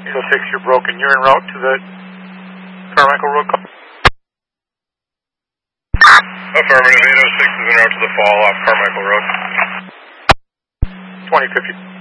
806, you're broken. You're en route to the Carmichael Road. Affirmative, 806 is en route to the fall off Carmichael Road. 2050.